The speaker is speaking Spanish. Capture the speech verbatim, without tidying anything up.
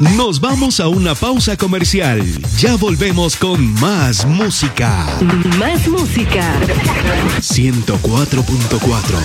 Nos vamos a una pausa comercial. Ya volvemos con más música. Más música. ciento cuatro punto cuatro